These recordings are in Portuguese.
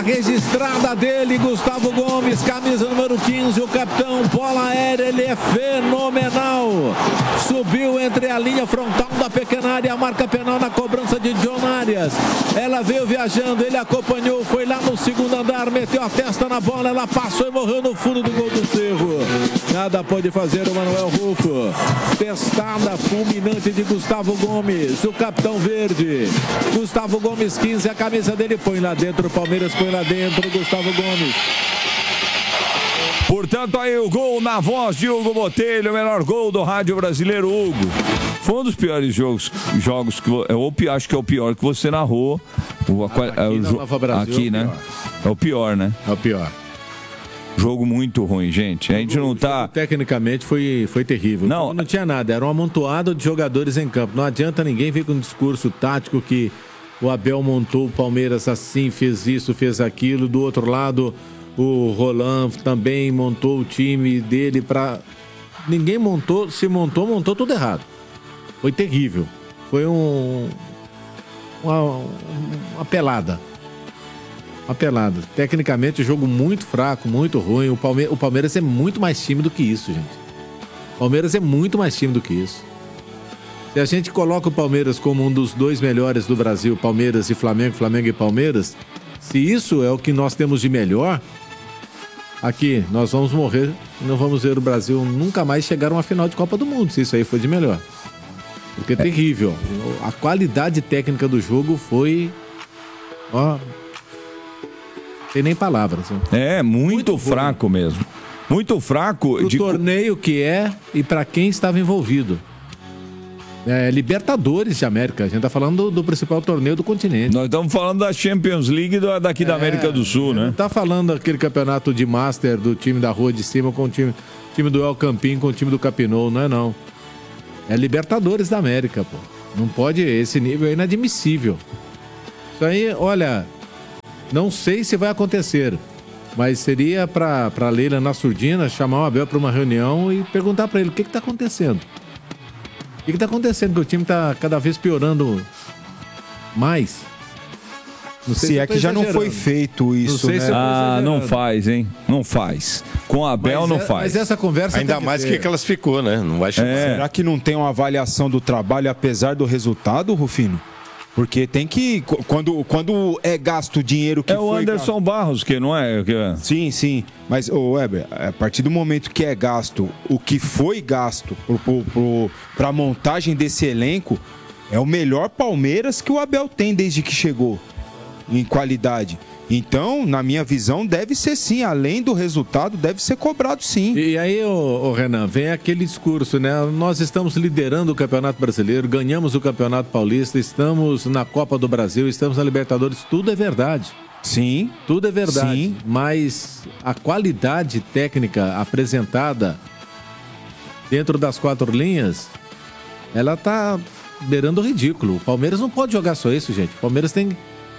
registrada dele, Gustavo Gomes, camisa número 15, o capitão, bola aérea, ele é fenomenal. Subiu entre a linha frontal da pequena área, a marca penal na cobrança de John Arias. Ela veio viajando, ele acompanhou, foi lá no segundo andar, meteu a testa na bola, ela passou e morreu no fundo do gol do Cerro. Nada pode fazer o Manuel Rufo. Testada fulminante de Gustavo Gomes, o capitão verde. Gustavo Gomes 15, a camisa dele, põe lá dentro, o Palmeiras põe lá dentro, Gustavo Gomes. Portanto, aí o gol na voz de Hugo Botelho, o melhor gol do rádio brasileiro, Hugo. Foi um dos piores jogos que acho que é o pior que você narrou. Aqui, né? É o pior, né? É o pior. Jogo muito ruim, gente. A gente não tá... Tecnicamente foi terrível. Não tinha nada, era um amontoado de jogadores em campo. Não adianta ninguém vir com um discurso tático que o Abel montou o Palmeiras assim, fez isso, fez aquilo. Do outro lado, o Roland também montou o time dele para... Ninguém montou, se montou tudo errado. Foi terrível. Foi uma pelada. Uma pelada. Tecnicamente, o jogo muito fraco, muito ruim. O Palmeiras é muito mais time do que isso, gente. O Palmeiras é muito mais time do que isso. Se a gente coloca o Palmeiras como um dos dois melhores do Brasil, Palmeiras e Flamengo, Flamengo e Palmeiras, se isso é o que nós temos de melhor, aqui nós vamos morrer e não vamos ver o Brasil nunca mais chegar a uma final de Copa do Mundo, se isso aí for de melhor. Porque é terrível. A qualidade técnica do jogo foi... Ó, tem nem palavras. Né? Muito fraco mesmo. Muito fraco. O torneio que é e para quem estava envolvido. Libertadores de América. A gente tá falando do principal torneio do continente. Nós estamos falando da Champions League daqui da América do Sul, né? Não tá falando daquele campeonato de Master do time da Rua de Cima com o time do El Campín com o time do Capinol, não é não. É Libertadores da América, pô. Não pode, esse nível é inadmissível. Isso aí, olha, não sei se vai acontecer, mas seria pra Leila Nassurdina chamar o Abel para uma reunião e perguntar para ele o que tá acontecendo. O que tá acontecendo? Que o time tá cada vez piorando mais. Não sei se é que já não foi feito isso, né? Não faz, hein? Não faz. Com a Abel não faz. Mas essa conversa... Ainda mais que classificou, né? Não vai chamar. Será que não tem uma avaliação do trabalho apesar do resultado, Rufino? Porque tem que... Quando é gasto dinheiro que foi... É o Anderson Barros, que não é... Sim. Mas, Weber, a partir do momento que é gasto, o que foi gasto para a montagem desse elenco, é o melhor Palmeiras que o Abel tem desde que chegou em qualidade. Então, na minha visão, deve ser sim, além do resultado, deve ser cobrado sim. E aí, Renan, vem aquele discurso, né? Nós estamos liderando o Campeonato Brasileiro, ganhamos o Campeonato Paulista, estamos na Copa do Brasil, estamos na Libertadores, tudo é verdade. Sim. Tudo é verdade, sim. Mas a qualidade técnica apresentada dentro das quatro linhas, ela tá beirando o ridículo. O Palmeiras não pode jogar só isso, gente. O Palmeiras tem...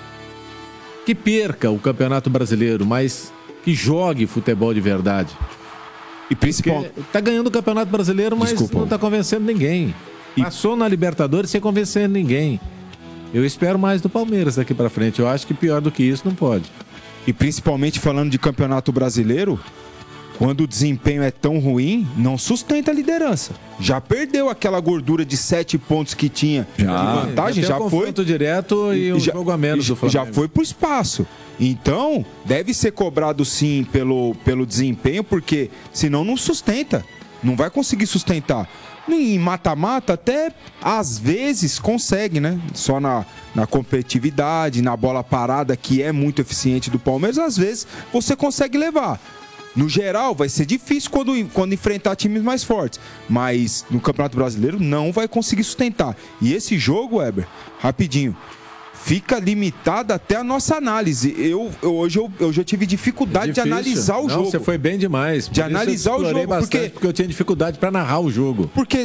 que perca o Campeonato Brasileiro, mas que jogue futebol de verdade. E principalmente... Tá ganhando o Campeonato Brasileiro, mas não tá convencendo ninguém. Passou na Libertadores sem convencer ninguém. Eu espero mais do Palmeiras daqui pra frente. Eu acho que pior do que isso não pode. E principalmente falando de Campeonato Brasileiro, quando o desempenho é tão ruim, não sustenta a liderança. Já perdeu aquela gordura de 7 pontos que tinha de vantagem, já foi direto e um jogo a menos do Flamengo. Já foi pro espaço. Então, deve ser cobrado sim pelo desempenho, porque senão não sustenta. Não vai conseguir sustentar. Em mata-mata até às vezes consegue, né? Só na competitividade, na bola parada, que é muito eficiente do Palmeiras, às vezes você consegue levar. No geral, vai ser difícil quando enfrentar times mais fortes. Mas no Campeonato Brasileiro não vai conseguir sustentar. E esse jogo, Weber, rapidinho, fica limitado até a nossa análise. Hoje eu já tive dificuldade de analisar o jogo. Você foi bem demais. De analisar o jogo. Porque eu tinha dificuldade para narrar o jogo. Porque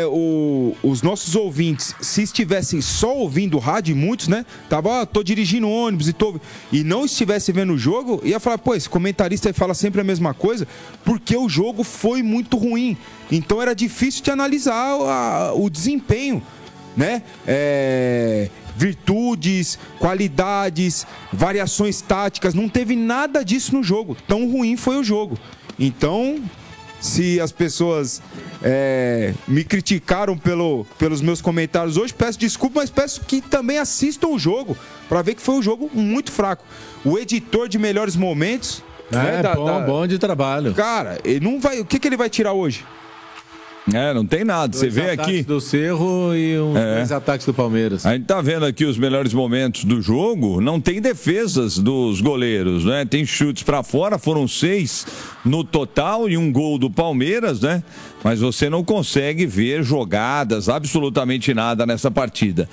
os nossos ouvintes, se estivessem só ouvindo rádio, muitos, né? Tô dirigindo ônibus e não estivesse vendo o jogo, ia falar, pô, esse comentarista fala sempre a mesma coisa, porque o jogo foi muito ruim. Então era difícil de analisar o desempenho, né? virtudes, qualidades, variações táticas. Não teve nada disso no jogo. Tão ruim foi o jogo. Então, se as pessoas me criticaram pelos meus comentários hoje, peço desculpa, mas peço que também assistam o jogo para ver que foi um jogo muito fraco. O editor de melhores momentos... bom de trabalho. Cara, ele não vai, o que ele vai tirar hoje? Não tem nada. Você vê aqui do Cerro e os ataques do Palmeiras. A gente tá vendo aqui os melhores momentos do jogo. Não tem defesas dos goleiros, né? Tem chutes para fora, foram 6 no total e um gol do Palmeiras, né? Mas você não consegue ver jogadas, absolutamente nada nessa partida.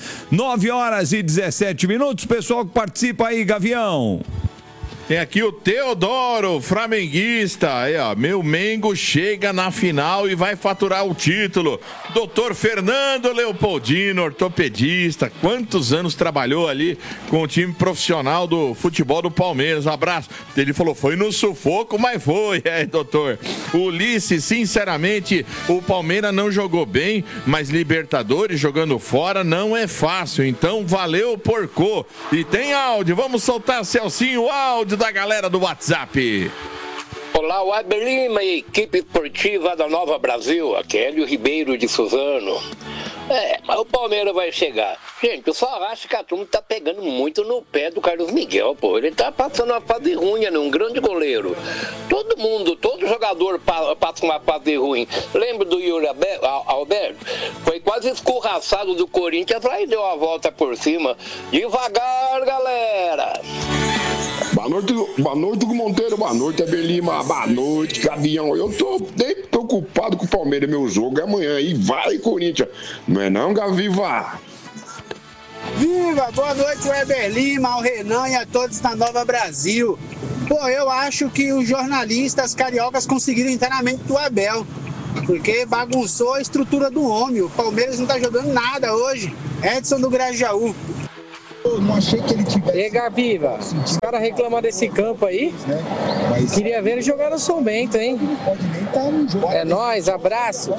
9h17. Pessoal que participa aí, Gavião. Tem aqui o Teodoro, flamenguista. Aí, ó, meu Mengo chega na final e vai faturar o título. Doutor Fernando Leopoldino, ortopedista. Quantos anos trabalhou ali com o time profissional do futebol do Palmeiras? Um abraço. Ele falou, foi no sufoco, mas foi. Doutor. Ulisses, sinceramente, o Palmeiras não jogou bem, mas Libertadores jogando fora não é fácil. Então, valeu, porco. E tem áudio. Vamos soltar, Celcinho, o áudio da galera do WhatsApp. Olá, Weber Lima e equipe esportiva da Nova Brasil, aqui é Hélio Ribeiro de Suzano. Mas o Palmeiras vai chegar. Gente, eu só acho que a turma tá pegando muito no pé do Carlos Miguel, pô. Ele tá passando uma fase ruim, né? Um grande goleiro. Todo jogador passa uma fase ruim. Lembra do Yuri Alberto? Foi quase escorraçado do Corinthians, aí deu a volta por cima. Devagar, galera! Boa noite, Hugo Monteiro. Boa noite, Weber Lima. Boa noite, Gavião. Eu tô bem preocupado com o Palmeiras. Meu jogo é amanhã. E vai, Corinthians. Não é não, Gaviva? Viva! Boa noite, Weber Lima, ao Renan e a todos da Nova Brasil. Pô, eu acho que os jornalistas cariocas conseguiram entrar na mente do Abel. Porque bagunçou a estrutura do homem. O Palmeiras não tá jogando nada hoje. Edson do Grajaú. Eu não achei que ele tivesse... E Gaviva, os caras reclamam desse campo aí. Queria ver ele jogar no São Bento, hein? É nóis, abraço.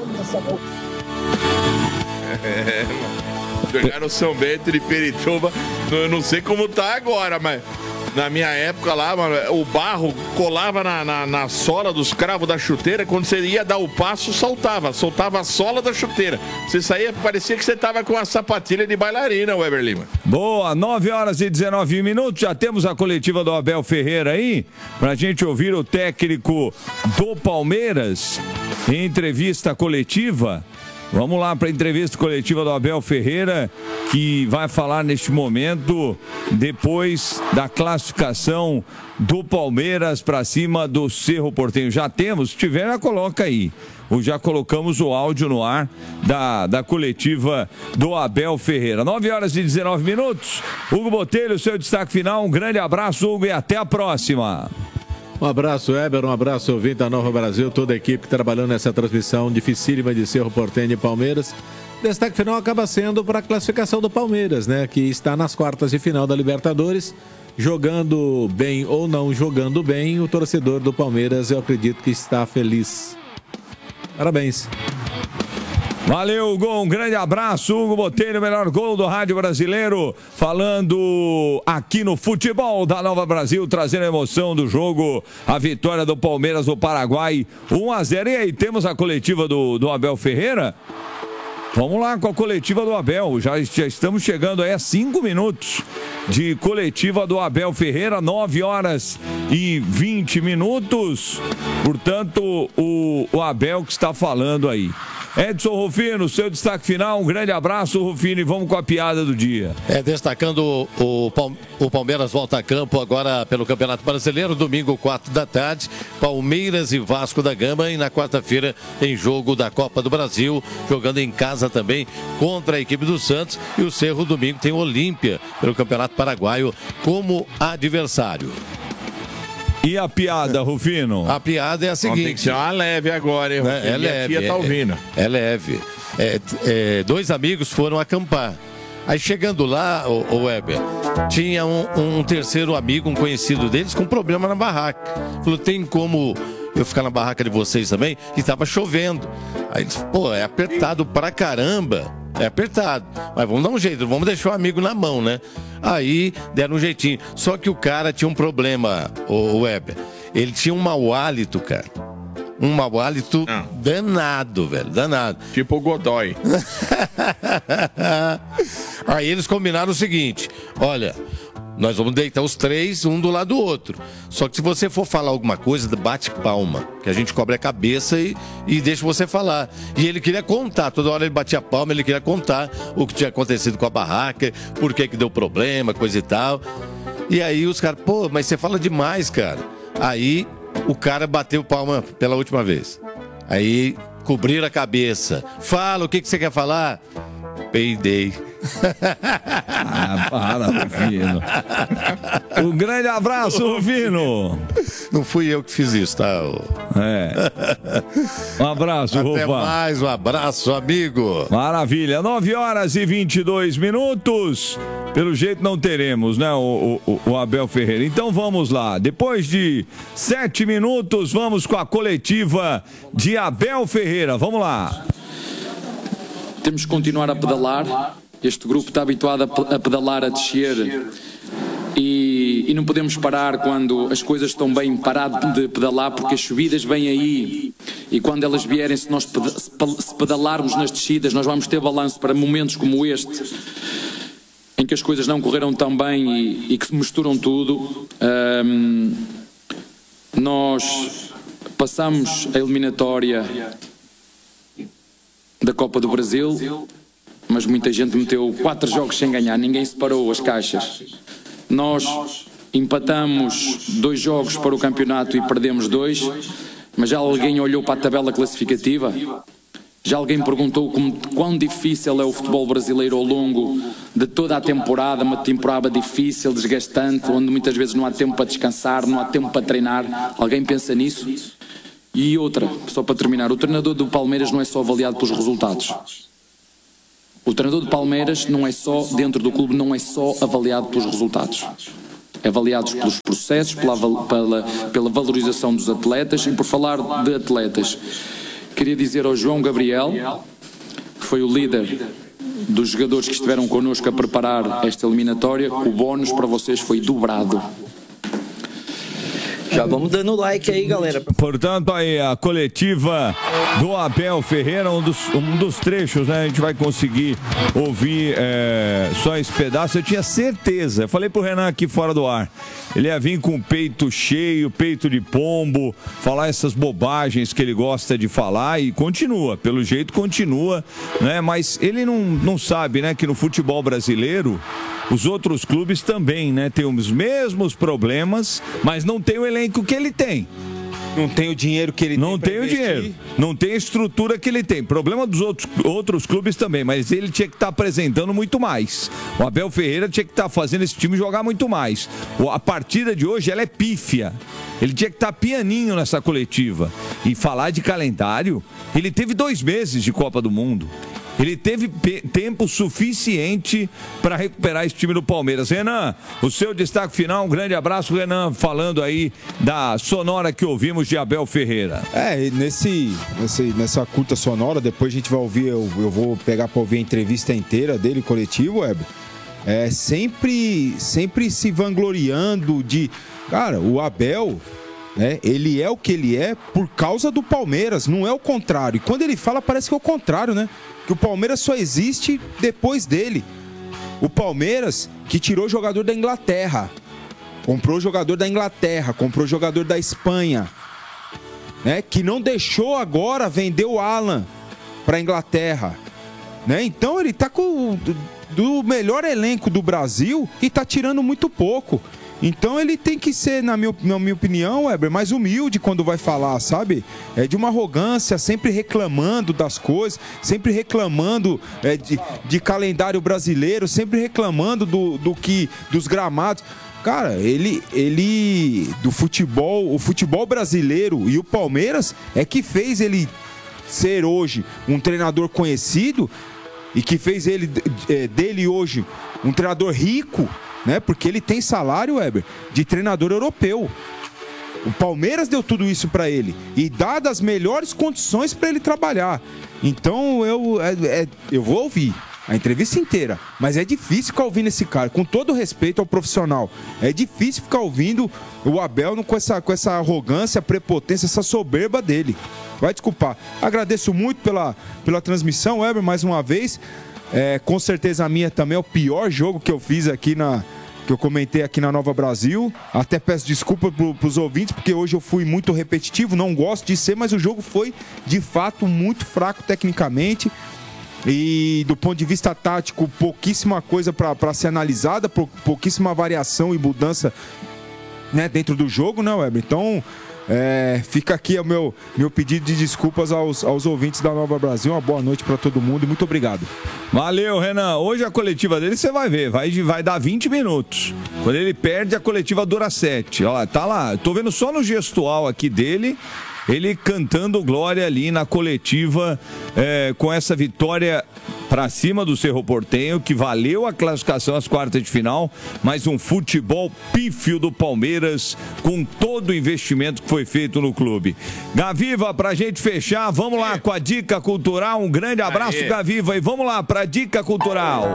Jogar no São Bento de Pirituba, eu não sei como tá agora, mas na minha época lá, mano, o barro colava na sola dos cravos da chuteira. Quando você ia dar o passo, soltava a sola da chuteira. Você saía, parecia que você tava com a sapatilha de bailarina, Weber Lima. Boa, 9h19. Já temos a coletiva do Abel Ferreira aí, pra gente ouvir o técnico do Palmeiras em entrevista coletiva. Vamos lá para a entrevista coletiva do Abel Ferreira, que vai falar neste momento, depois da classificação do Palmeiras para cima do Cerro Porteño. Já temos? Se tiver, já coloca aí. Ou já colocamos o áudio no ar da coletiva do Abel Ferreira. 9h19. Hugo Botelho, seu destaque final. Um grande abraço, Hugo, e até a próxima. Um abraço, Weber, um abraço, ouvinte da Nova Brasil, toda a equipe trabalhando nessa transmissão dificílima de Cerro Porteño e Palmeiras. Destaque final acaba sendo para a classificação do Palmeiras, né? Que está nas quartas de final da Libertadores, jogando bem ou não jogando bem, o torcedor do Palmeiras, eu acredito que está feliz. Parabéns. Valeu, Hugo. Um grande abraço. Hugo Botelho, o melhor gol do rádio brasileiro. Falando aqui no futebol da Nova Brasil, trazendo a emoção do jogo. A vitória do Palmeiras do Paraguai, 1-0. E aí, temos a coletiva do Abel Ferreira? Vamos lá com a coletiva do Abel. Já estamos chegando aí a 5 minutos de coletiva do Abel Ferreira, 9h20. Portanto, o Abel que está falando aí. Edson Rufino, seu destaque final, um grande abraço, Rufino, e vamos com a piada do dia. Destacando o Palmeiras volta a campo agora pelo Campeonato Brasileiro, domingo 4 da tarde, Palmeiras e Vasco da Gama, e na quarta-feira tem jogo da Copa do Brasil, jogando em casa também contra a equipe do Santos, e o Cerro domingo tem o Olímpia pelo Campeonato Paraguaio como adversário. E a piada, Rufino? A piada é a seguinte... Tem que ser uma leve agora, hein, Rufino? É leve. A tia tá ouvindo. É leve. Dois amigos foram acampar. Aí chegando lá, o Weber, tinha um terceiro amigo, um conhecido deles, com problema na barraca. Falou, tem como eu ficar na barraca de vocês também, e tava chovendo. Aí eles, pô, é apertado pra caramba. É apertado. Mas vamos dar um jeito, vamos deixar o amigo na mão, né? Aí deram um jeitinho. Só que o cara tinha um problema, o Weber. Ele tinha um mau hálito, cara. Um mau hálito danado, velho. Danado. Tipo o Godoy. Aí eles combinaram o seguinte: olha, nós vamos deitar os três, um do lado do outro. Só que se você for falar alguma coisa, bate palma. Que a gente cobre a cabeça e deixa você falar. E ele queria contar, toda hora ele batia palma, ele queria contar o que tinha acontecido com a barraca, por que deu problema, coisa e tal. E aí os caras, pô, mas você fala demais, cara. Aí o cara bateu palma pela última vez. Aí cobriram a cabeça. Fala, o que você quer falar? Peidei. Para, Rufino. Um grande abraço, Rufino. Não fui eu que fiz isso, tá? Um abraço, Rufino. Até mais, um abraço, amigo. Maravilha, 9h22. Pelo jeito não teremos, né, o Abel Ferreira. Então vamos lá. Depois de 7 minutos, vamos com a coletiva de Abel Ferreira. Vamos lá. Temos que continuar a pedalar. Este grupo está habituado a pedalar, a descer. E não podemos parar quando as coisas estão bem, parar de pedalar, porque as subidas vêm aí. E quando elas vierem, se nós se pedalarmos nas descidas, nós vamos ter balanço para momentos como este, em que as coisas não correram tão bem e que se misturam tudo. Nós passamos a eliminatória da Copa do Brasil, mas muita gente meteu 4 jogos sem ganhar, ninguém separou as caixas. Nós empatamos 2 jogos para o campeonato e perdemos 2, mas já alguém olhou para a tabela classificativa? Já alguém perguntou quão difícil é o futebol brasileiro ao longo de toda a temporada, uma temporada difícil, desgastante, onde muitas vezes não há tempo para descansar, não há tempo para treinar? Alguém pensa nisso? E outra, só para terminar, o treinador do Palmeiras não é só avaliado pelos resultados. O treinador do Palmeiras não é só, dentro do clube, não é só avaliado pelos resultados. É avaliado pelos processos, pela valorização dos atletas. E por falar de atletas, queria dizer ao João Gabriel, que foi o líder dos jogadores que estiveram connosco a preparar esta eliminatória, o bónus para vocês foi dobrado. Já vamos dando like aí, galera. Portanto, aí a coletiva do Abel Ferreira, um dos trechos, né? A gente vai conseguir ouvir só esse pedaço. Eu tinha certeza, eu falei pro Renan aqui fora do ar, ele ia vir com o peito cheio, peito de pombo, falar essas bobagens que ele gosta de falar e continua, pelo jeito continua, né? Mas ele não sabe, né, que no futebol brasileiro os outros clubes também, né, tem os mesmos problemas, mas não tem o elenco que ele tem. Não tem o dinheiro que ele tem. Não tem o dinheiro. Não tem a estrutura que ele tem. Problema dos outros clubes também, mas ele tinha que estar apresentando muito mais. O Abel Ferreira tinha que estar fazendo esse time jogar muito mais. A partida de hoje, ela é pífia. Ele tinha que estar pianinho nessa coletiva. E falar de calendário, ele teve 2 meses de Copa do Mundo. Ele teve tempo suficiente para recuperar esse time do Palmeiras. Renan, o seu destaque final, um grande abraço, Renan, falando aí da sonora que ouvimos de Abel Ferreira. Nessa curta sonora, depois a gente vai ouvir, eu vou pegar para ouvir a entrevista inteira dele, coletivo, Weber. Sempre se vangloriando de... Cara, o Abel... ele é o que ele é por causa do Palmeiras, não é o contrário. E quando ele fala, parece que é o contrário, né? Que o Palmeiras só existe depois dele. O Palmeiras que tirou jogador da Inglaterra, comprou jogador da Inglaterra, comprou jogador da Espanha, né? Que não deixou agora vender o Alan para a Inglaterra, né? Então ele tá com do melhor elenco do Brasil e tá tirando muito pouco. Então ele tem que ser, na minha opinião, Weber, mais humilde quando vai falar, sabe? De uma arrogância, sempre reclamando das coisas, sempre reclamando de calendário brasileiro, sempre reclamando dos gramados. Cara, ele do futebol, o futebol brasileiro e o Palmeiras é que fez ele ser hoje um treinador conhecido e que fez dele hoje um treinador rico, né? Porque ele tem salário, Weber, de treinador europeu. O Palmeiras deu tudo isso para ele e dá as melhores condições para ele trabalhar. Então eu vou ouvir a entrevista inteira, mas é difícil ficar ouvindo esse cara, com todo respeito ao profissional. É difícil ficar ouvindo o Abel com essa arrogância, prepotência, essa soberba dele. Vai desculpar. Agradeço muito pela transmissão, Weber, mais uma vez. Com certeza a minha também é o pior jogo que eu fiz aqui que eu comentei aqui na Nova Brasil. Até peço desculpa para os ouvintes, porque hoje eu fui muito repetitivo, não gosto de ser, mas o jogo foi, de fato, muito fraco tecnicamente. E do ponto de vista tático, pouquíssima coisa para ser analisada, pouquíssima variação e mudança, né, dentro do jogo, né, Weber? Então, fica aqui o meu pedido de desculpas aos ouvintes da Nova Brasil. Uma boa noite para todo mundo e muito obrigado. Valeu, Renan. Hoje a coletiva dele você vai ver, vai dar 20 minutos. Quando ele perde, a coletiva dura 7. Olha, tá lá, tô vendo só no gestual aqui dele, ele cantando glória ali na coletiva, com essa vitória para cima do Cerro Porteño, que valeu a classificação às quartas de final, mas um futebol pífio do Palmeiras, com todo o investimento que foi feito no clube. Gaviva, pra gente fechar, vamos lá com a Dica Cultural. Um grande abraço, Gaviva, e vamos lá pra Dica Cultural.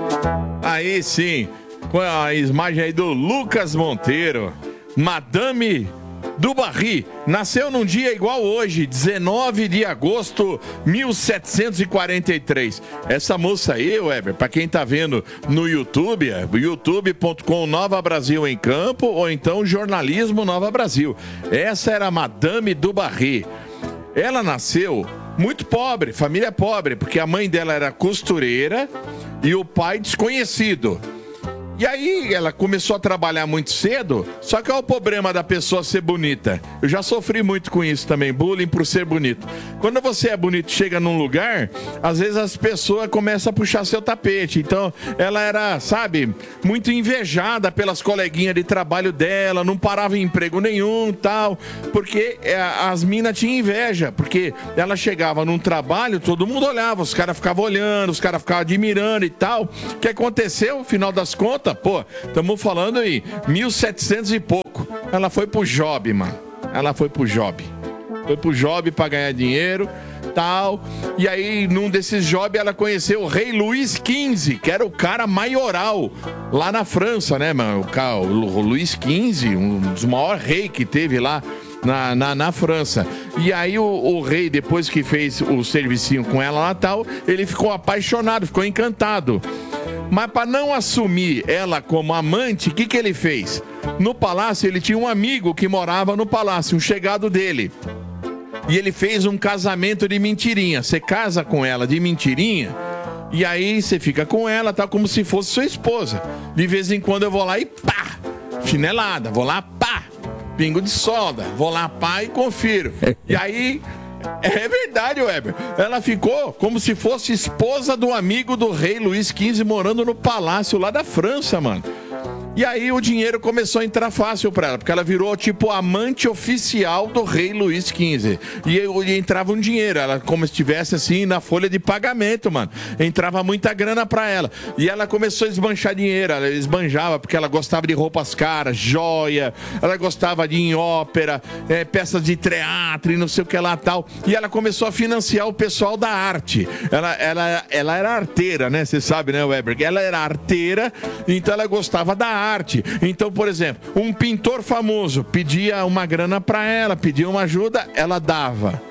Aí sim, com a imagem aí do Lucas Monteiro, Madame do Barry, nasceu num dia igual hoje, 19 de agosto de 1743. Essa moça aí, Weber, pra quem tá vendo no YouTube, youtube.com Nova Brasil em Campo, ou então Jornalismo Nova Brasil. Essa era a Madame do Barry. Ela nasceu muito pobre, família pobre, porque a mãe dela era costureira e o pai desconhecido. E aí ela começou a trabalhar muito cedo, só que é o problema da pessoa ser bonita. Eu já sofri muito com isso também, bullying por ser bonito. Quando você é bonito, chega num lugar, às vezes as pessoas começam a puxar seu tapete. Então ela era, sabe, muito invejada pelas coleguinhas de trabalho dela, não parava em emprego nenhum, tal, porque as minas tinham inveja, porque ela chegava num trabalho, todo mundo olhava, os caras ficavam olhando, os caras ficavam admirando e tal. O que aconteceu, no final das contas? Pô, estamos falando aí, 1700 e pouco. Ela foi pro job, mano. Ela foi pro job. Foi pro job pra ganhar dinheiro, tal. E aí, num desses jobs, ela conheceu o rei Luís XV, que era o cara maioral lá na França, né, mano? O Luís XV, um dos maiores reis que teve lá na França. E aí o rei, depois que fez o servicinho com ela lá, tal, ele ficou apaixonado, ficou encantado. Mas para não assumir ela como amante, o que ele fez? No palácio, ele tinha um amigo que morava no palácio, um chegado dele. E ele fez um casamento de mentirinha. Você casa com ela de mentirinha, e aí você fica com ela, tá como se fosse sua esposa. De vez em quando eu vou lá e pá, chinelada. Vou lá, pá, pingo de solda. Vou lá, pá, e confiro. E aí... É verdade, Weber. Ela ficou como se fosse esposa do amigo do rei Luís XV, morando no palácio lá da França, mano. E aí o dinheiro começou a entrar fácil pra ela, porque ela virou tipo amante oficial do rei Luís XV. E entrava um dinheiro, ela como se estivesse assim na folha de pagamento, mano. Entrava muita grana pra ela. E ela começou a esbanjar dinheiro, ela esbanjava porque ela gostava de roupas caras, joia, ela gostava de ir em ópera, peças de teatro e não sei o que lá tal. E ela começou a financiar o pessoal da arte. Ela era arteira, né? Você sabe, né, Weber? Ela era arteira, então ela gostava da arte. Então, por exemplo, um pintor famoso pedia uma grana pra ela, pedia uma ajuda, ela dava.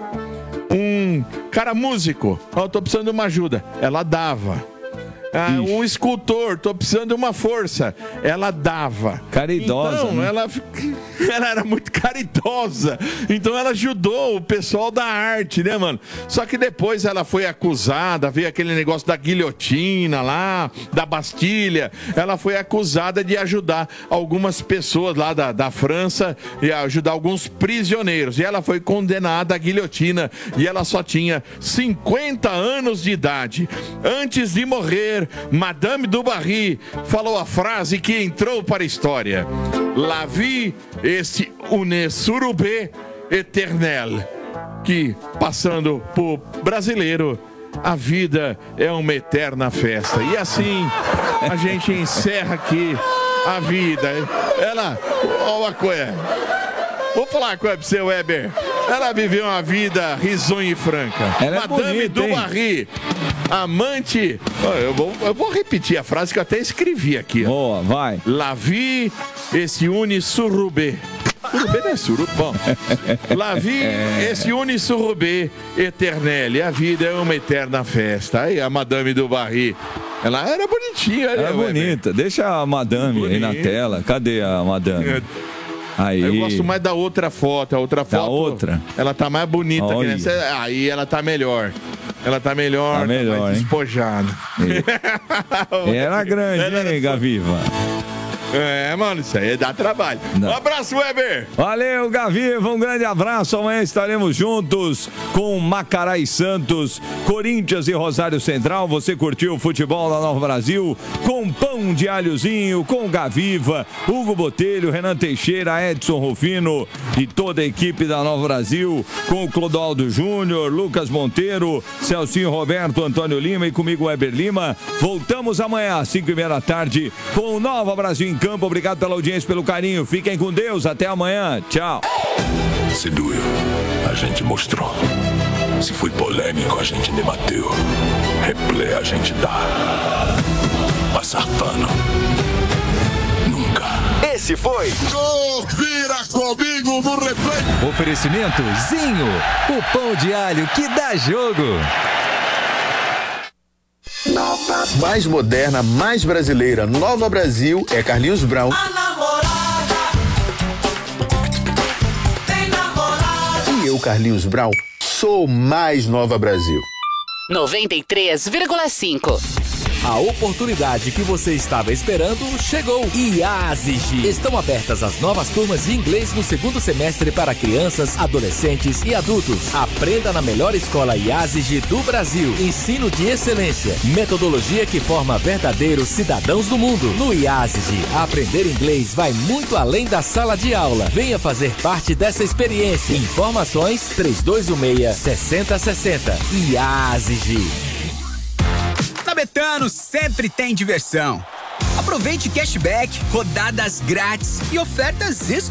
Um cara músico, eu tô precisando de uma ajuda, ela dava. Um escultor, tô precisando de uma força, ela dava. Caridosa, então, né? ela era muito caridosa. Então ela ajudou o pessoal da arte, né, mano? Só que depois ela foi acusada, veio aquele negócio da guilhotina lá, da Bastilha. Ela foi acusada de ajudar algumas pessoas lá da França e ajudar alguns prisioneiros. E ela foi condenada à guilhotina e ela só tinha 50 anos de idade. Antes de morrer, Madame du Barry falou a frase que entrou para a história: La vie est une surube éternelle. Que, passando por brasileiro, a vida é uma eterna festa. E assim a gente encerra aqui a vida. Ela, olha uma coisa. Vou falar com você, Weber. Ela viveu uma vida risonha e franca. Ela é Madame bonita, do hein? Barry, amante... Eu vou repetir a frase que eu até escrevi aqui. Boa, vai. La vie se une surrubé. Surrubé não é suruba. Bom, la vie se une surrubé eternelle. A vida é uma eterna festa. Aí a Madame do Barry. Ela era bonitinha. Ela é bonita. Deixa a madame aí na tela. Cadê a madame? Aí. Eu gosto mais da outra foto. A outra foto. Da outra? Ela tá mais bonita que Olha. nessa. Aí ela tá melhor. Ela tá melhor. Tá melhor, mais hein? despojada. Era grande, hein, Gaviva? É, mano, isso aí dá trabalho. Um abraço, Weber! Valeu, Gaviva, um grande abraço. Amanhã estaremos juntos com Macará e Santos, Corinthians e Rosário Central. Você curtiu o futebol da Nova Brasil com pão de alhozinho, com Gaviva, Hugo Botelho, Renan Teixeira, Edson Rufino e toda a equipe da Nova Brasil, com o Clodoaldo Júnior, Lucas Monteiro, Celcinho Roberto, Antônio Lima e comigo, Weber Lima. Voltamos amanhã às 5:30 da tarde com o Nova Brasil em Campo. Obrigado pela audiência, pelo carinho. Fiquem com Deus. Até amanhã. Tchau. Se doeu, a gente mostrou. Se foi polêmico, a gente debateu. Replay a gente dá. Passar pano. Nunca. Esse foi Vira comigo no replay. Oferecimento Zinho, o pão de alho que dá jogo. Mais moderna, mais brasileira, Nova Brasil é Carlinhos Brown. E eu, Carlinhos Brown, sou mais Nova Brasil. 93,5. A oportunidade que você estava esperando chegou. IASIG. Estão abertas as novas turmas de inglês no segundo semestre para crianças, adolescentes e adultos. Aprenda na melhor escola IASIG do Brasil. Ensino de excelência. Metodologia que forma verdadeiros cidadãos do mundo. No IASIG, aprender inglês vai muito além da sala de aula. Venha fazer parte dessa experiência. Informações 3216-6060. IASIG. Na Betano sempre tem diversão. Aproveite cashback, rodadas grátis e ofertas exclusivas.